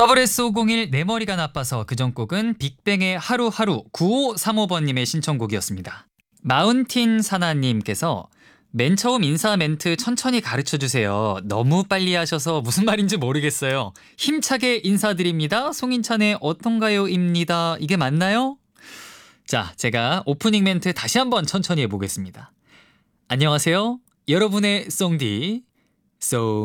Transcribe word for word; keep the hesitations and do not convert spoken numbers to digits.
더블에스 오공일 내 머리가 나빠서 그전 곡은 빅뱅의 하루하루 구오삼오 번님의 신청곡이었습니다. 마운틴 사나님께서 맨 처음 인사 멘트 천천히 가르쳐주세요. 너무 빨리 하셔서 무슨 말인지 모르겠어요. 힘차게 인사드립니다. 송인찬의 어떤가요입니다. 이게 맞나요? 자, 제가 오프닝 멘트 다시 한번 천천히 해보겠습니다. 안녕하세요. 여러분의 송디 송